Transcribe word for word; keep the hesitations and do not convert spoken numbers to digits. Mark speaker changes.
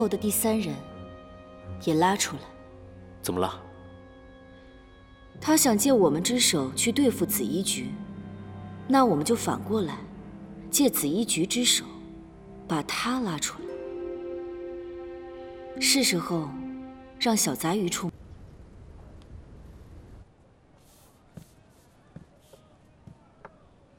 Speaker 1: 后的第三人也拉出来。
Speaker 2: 怎么了？
Speaker 1: 他想借我们之手去对付紫衣局，那我们就反过来，借紫衣局之手，把他拉出来。是时候让小杂鱼出。